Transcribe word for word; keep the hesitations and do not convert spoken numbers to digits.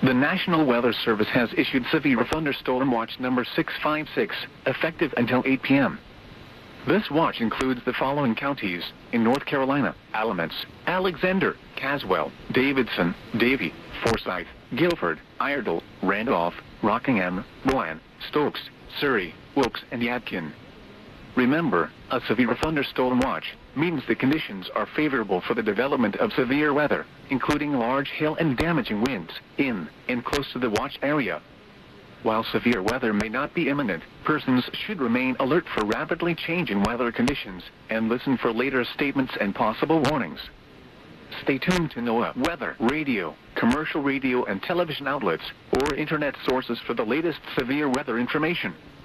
The National Weather Service has issued severe thunderstorm watch number six five six, effective until eight p m This watch includes the following counties in North Carolina: Alamance, Alexander, Caswell, Davidson, Davie, Forsyth, Guilford, Iredell, Randolph, Rockingham, Rowan, Stokes, Surrey, Wilkes, and Yadkin. Remember, a severe thunderstorm watch means the conditions are favorable for the development of severe weather, including large hail and damaging winds, in and close to the watch area. While severe weather may not be imminent, persons should remain alert for rapidly changing weather conditions and listen for later statements and possible warnings. Stay tuned to NOAA weather, radio, commercial radio and television outlets, or internet sources for the latest severe weather information.